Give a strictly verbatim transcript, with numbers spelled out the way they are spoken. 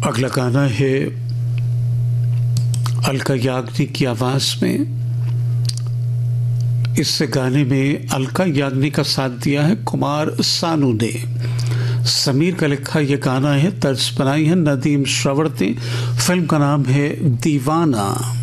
अगला गाना है अलका याग्निक की आवाज में। इस गाने में अलका याग्निक का साथ दिया है कुमार सानू ने। समीर का लिखा यह गाना है, तर्ज बनाई है नदीम श्रवण ने। फिल्म का नाम है दीवाना।